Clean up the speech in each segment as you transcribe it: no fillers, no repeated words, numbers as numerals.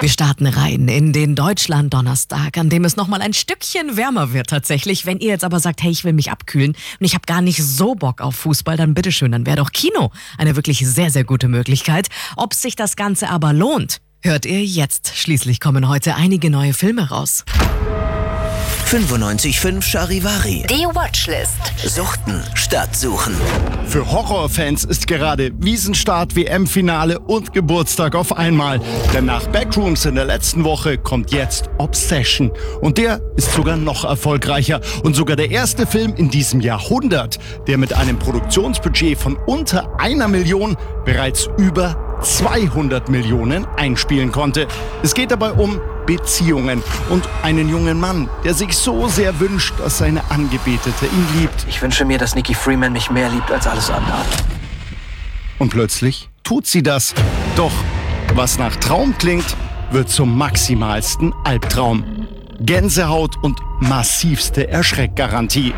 Wir starten rein in den Deutschland-Donnerstag, an dem es nochmal ein Stückchen wärmer wird tatsächlich. Wenn ihr jetzt aber sagt, hey, ich will mich abkühlen und ich habe gar nicht so Bock auf Fußball, dann bitteschön, dann wäre doch Kino eine wirklich sehr, sehr gute Möglichkeit. Ob sich das Ganze aber lohnt, hört ihr jetzt. Schließlich kommen heute einige neue Filme raus. 95.5 Charivari. Die Watchlist. Suchten statt Suchen. Für Horrorfans ist gerade Wiesenstart, WM-Finale und Geburtstag auf einmal. Denn nach Backrooms in der letzten Woche kommt jetzt Obsession. Und der ist sogar noch erfolgreicher. Und sogar der erste Film in diesem Jahrhundert, der mit einem Produktionsbudget von unter 1 Million bereits über 200 Millionen einspielen konnte. Es geht dabei um Beziehungen und einen jungen Mann, der sich so sehr wünscht, dass seine Angebetete ihn liebt. Ich wünsche mir, dass Nikki Freeman mich mehr liebt als alles andere. Und plötzlich tut sie das. Doch was nach Traum klingt, wird zum maximalsten Albtraum. Gänsehaut und massivste Erschreckgarantie.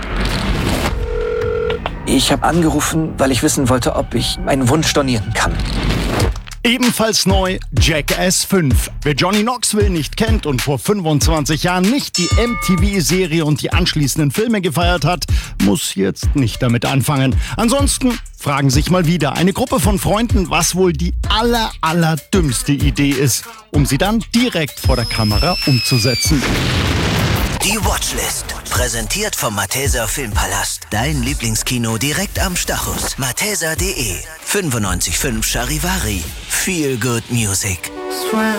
Ich habe angerufen, weil ich wissen wollte, ob ich meinen Wunsch stornieren kann. Ebenfalls neu Jackass 5. Wer Johnny Knoxville nicht kennt und vor 25 Jahren nicht die MTV-Serie und die anschließenden Filme gefeiert hat, muss jetzt nicht damit anfangen. Ansonsten fragen sich mal wieder eine Gruppe von Freunden, was wohl die allerdümmste Idee ist, um sie dann direkt vor der Kamera umzusetzen. Die Watchlist. Präsentiert vom Malteser Filmpalast. Dein Lieblingskino direkt am Stachus. malteser.de. 95.5 Charivari. Feel good music.